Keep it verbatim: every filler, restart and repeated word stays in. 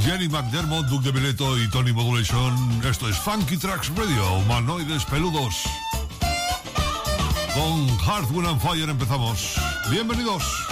Jenny McDermott, Duke de Mileto y Tony Modulation. Esto es Funky Tracks Radio, humanoides peludos. Con Heart, Wind and Fire empezamos. Bienvenidos.